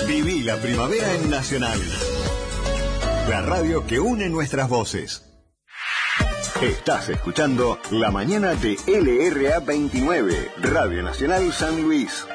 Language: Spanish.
Viví la primavera en Nacional. La radio que une nuestras voces. Estás escuchando La Mañana de LRA 29, Radio Nacional San Luis.